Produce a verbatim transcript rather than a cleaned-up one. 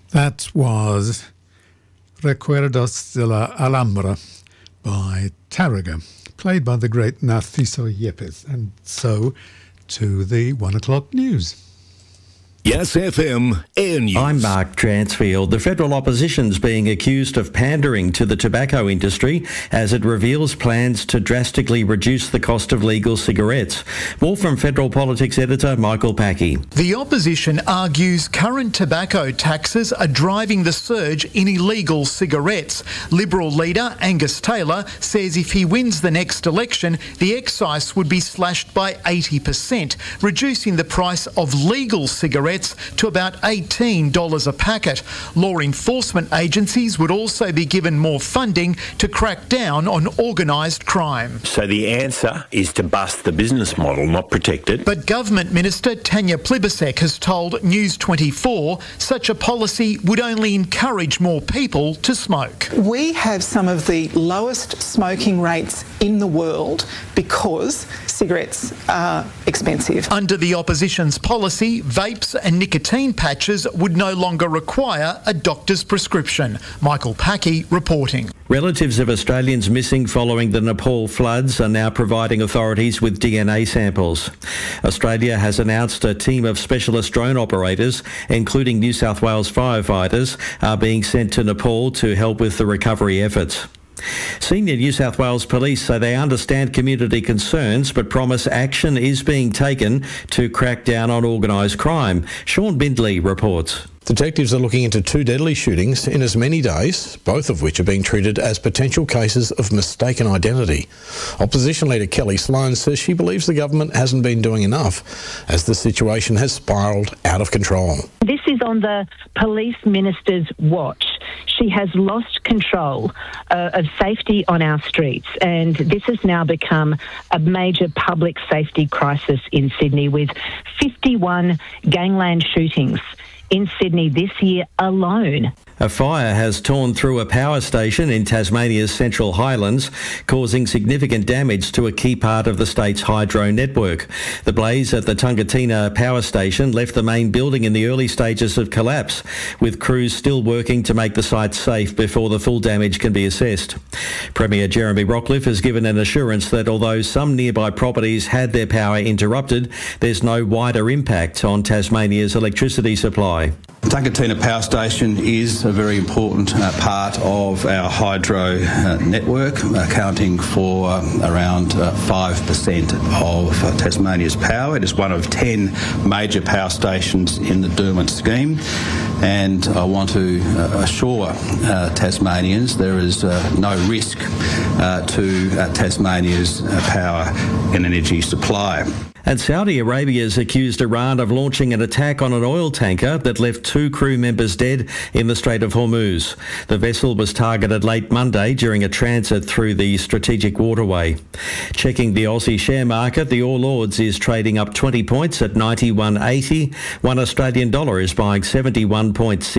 That was Recuerdos de la Alhambra by Tárrega, played by the great Narciso Yepes. And so to the one o'clock news. Yes F M Air News. I'm Mark Transfield. The federal opposition's being accused of pandering to the tobacco industry as it reveals plans to drastically reduce the cost of legal cigarettes. More from Federal Politics editor Michael Packey. The opposition argues current tobacco taxes are driving the surge in illegal cigarettes. Liberal leader Angus Taylor says if he wins the next election, the excise would be slashed by eighty percent, reducing the price of legal cigarettes to about eighteen dollars a packet. Law enforcement agencies would also be given more funding to crack down on organised crime. So the answer is to bust the business model, not protect it. But Government Minister Tanya Plibersek has told News twenty-four such a policy would only encourage more people to smoke. We have some of the lowest smoking rates in the world because cigarettes are expensive. Under the opposition's policy, vapes and nicotine patches would no longer require a doctor's prescription. Michael Packey reporting. Relatives of Australians missing following the Nepal floods are now providing authorities with D N A samples. Australia has announced a team of specialist drone operators, including New South Wales firefighters, are being sent to Nepal to help with the recovery efforts. Senior New South Wales Police say they understand community concerns but promise action is being taken to crack down on organised crime. Sean Bindley reports. Detectives are looking into two deadly shootings in as many days, both of which are being treated as potential cases of mistaken identity. Opposition leader Kelly Sloan says she believes the government hasn't been doing enough as the situation has spiralled out of control. This is on the police minister's watch. She has lost control uh, of safety on our streets, and this has now become a major public safety crisis in Sydney with fifty-one gangland shootings in Sydney this year alone. A fire has torn through a power station in Tasmania's Central Highlands, causing significant damage to a key part of the state's hydro network. The blaze at the Tungatina power station left the main building in the early stages of collapse, with crews still working to make the site safe before the full damage can be assessed. Premier Jeremy Rockliff has given an assurance that although some nearby properties had their power interrupted, there's no wider impact on Tasmania's electricity supply. Tungatina Power Station is a very important uh, part of our hydro uh, network, accounting for uh, around uh, five percent of uh, Tasmania's power. It is one of ten major power stations in the Derwent scheme, and I want to uh, assure uh, Tasmanians there is uh, no risk uh, to uh, Tasmania's uh, power and energy supply. And Saudi Arabia has accused Iran of launching an attack on an oil tanker that left two crew members dead in the Strait of Hormuz. The vessel was targeted late Monday during a transit through the strategic waterway. Checking the Aussie share market, the All Ords is trading up twenty points at ninety-one eighty. One Australian dollar is buying seventy-one point six.